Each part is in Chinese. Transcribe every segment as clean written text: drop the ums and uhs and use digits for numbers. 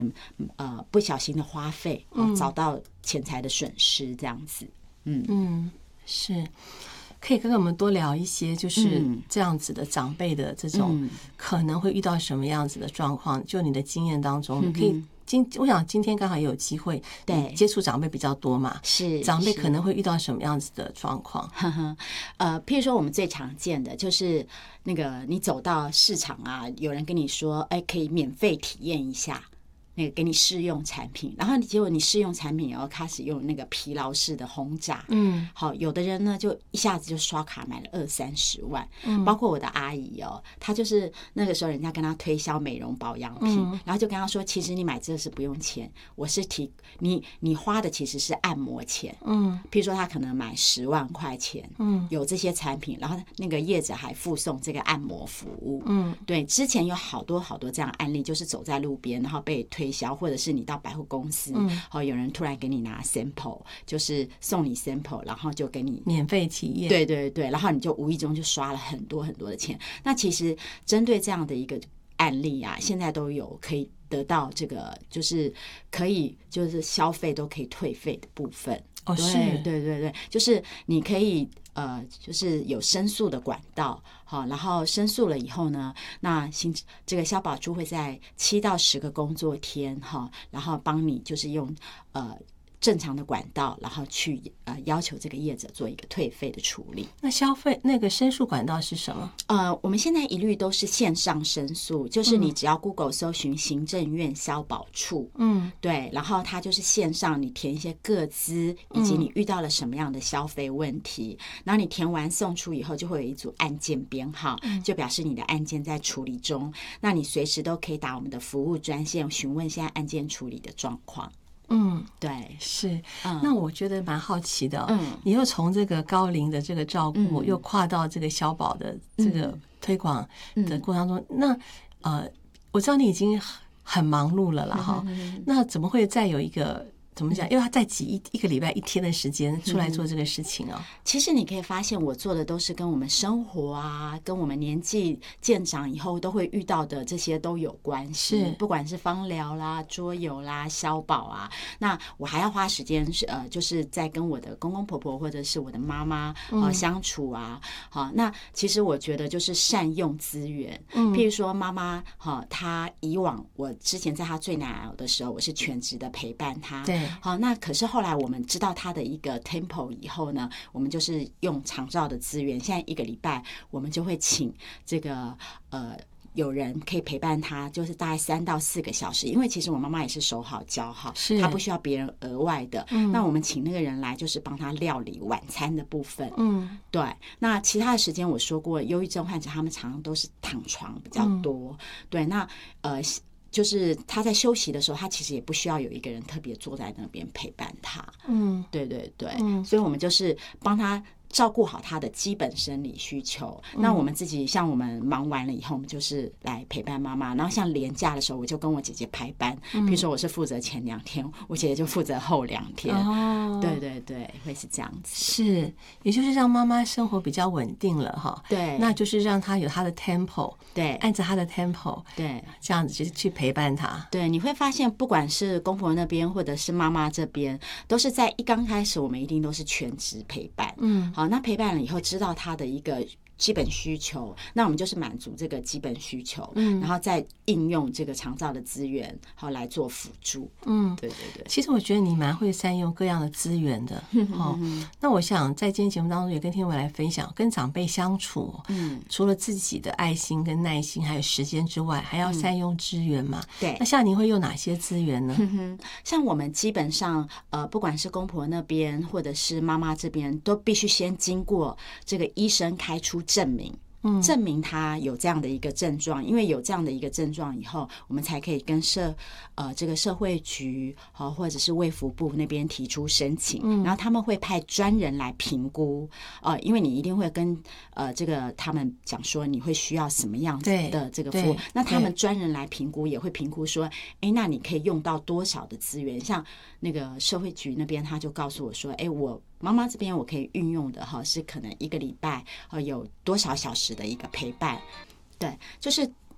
不小心的花费，遭到钱财的损失这样子。 是。可以跟我们多聊一些，就是这样子的长辈的这种可能会遇到什么样子的状况？就你的经验当中，可以我想今天刚好也有机会， 对， 接触长辈比较多嘛， 是长辈可能会遇到什么样子的状况？ 譬如说我们最常见的就是那个你走到市场啊，有人跟你说，可以免费体验一下。那个给你试用产品，然后结果你试用产品，然后开始用那个疲劳式的轰炸，好，有的人呢就一下子就刷卡买了20-30万，包括我的阿姨哦，她就是那个时候人家跟她推销美容保养品，然后就跟她说，其实你买这是不用钱，我是你花的其实是按摩钱，譬如说她可能买10万块钱，有这些产品，然后那个业者还附送这个按摩服务，对，之前有好多好多这样案例，就是走在路边，然后被推销，或者是你到百货公司，有人突然给你拿 sample， 就是送你 sample， 然后就给你免费体验， 对对对，然后你就无意中就刷了很多很多的钱。那其实针对这样的一个案例啊，现在都有可以得到这个，就是可以就是消费都可以退费的部分。 是， 对对对，就是你可以就是有申诉的管道，好，然后申诉了以后呢，那这个消保处会在7到10个工作天，哈，然后帮你就是用正常的管道，然后去要求这个业者做一个退费的处理。 那消费那个申诉管道是什么？ 我们现在一律都是线上申诉，就是你只要 Google 搜寻行政院消保处，对，然后它就是线上，你填一些个资，以及你遇到了什么样的消费问题，然后你填完送出以后，就会有一组案件编号，就表示你的案件在处理中。那你随时都可以打我们的服务专线询问现在案件处理的状况。对， 是。那我觉得蛮好奇的，你又从这个高龄的这个照顾，又跨到这个消保的这个推广的过程当中，那我知道你已经很忙碌了啦，哈，那怎么会再有一个？怎么讲？因为他再挤一个礼拜1天的时间出来做这个事情哦。 其实你可以发现，我做的都是跟我们生活啊，跟我们年纪渐长以后都会遇到的这些都有关系。不管是芳疗啦、桌游啦、消保啊，那我还要花时间就是在跟我的公公婆婆或者是我的妈妈相处啊。好，那其实我觉得就是善用资源。譬如说妈妈她以往我之前在她最难熬的时候，我是全职的陪伴她。 对。 好，那可是后来我们知道他的一个 tempo 以后呢，我们就是用长照的资源，现在1个礼拜我们就会请这个有人可以陪伴他，就是大概3到4个小时，因为其实我妈妈也是手好脚好，她不需要别人额外的。那我们请那个人来，就是帮他料理晚餐的部分。对。那其他的时间我说过，忧郁症患者他们常常都是躺床比较多。对，那就是他在休息的时候，他其实也不需要有一个人特别坐在那边陪伴他。对对对，所以我们就是帮他照顾好他的基本生理需求。那我们自己像我们忙完了以后，我们就是来陪伴妈妈。然后像连假的时候，我就跟我姐姐排班，比如说我是负责前2天，我姐姐就负责后2天。对对对，会是这样子。 是，也就是让妈妈生活比较稳定了哈。 对， 那就是让她有她的 tempo， 对， 按着她的 tempo， 对， 这样子去陪伴她。 对，你会发现，不管是公婆那边或者是妈妈这边，都是在刚开始，我们一定都是全职陪伴。好，那陪伴了以后，知道他的一个基本需求，那我们就是满足这个基本需求，然后再应用这个长照的资源，好来做辅助。对对对。 其实我觉得你蛮会善用各样的资源的。那我想在今天节目当中也跟听众来分享，跟长辈相处，除了自己的爱心跟耐心还有时间之外，还要善用资源嘛。 对。 那像您会用哪些资源呢？ 像我们基本上不管是公婆那边或者是妈妈这边，都必须先经过这个医生开出证明。证明他有这样的一个症状，因为有这样的一个症状以后，我们才可以跟这个社会局或者是卫福部那边提出申请，然后他们会派专人来评估，因为你一定会跟这个他们讲说你会需要什么样子的这个服务，那他们专人来评估也会评估说，那你可以用到多少的资源，像那个社会局那边他就告诉我说，我妈妈这边我可以运用的是可能1个礼拜有多少小时的一个陪伴。对，就是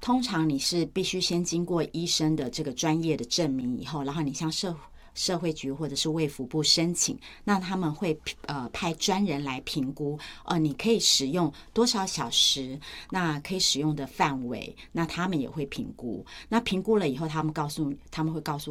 通常你是必须先经过医生的这个专业的证明以后，然后你向社会局或者是卫福部申请，那他们会派专人来评估，你可以使用多少小时，那可以使用的范围，那他们也会评估。那评估了以后，他们会告诉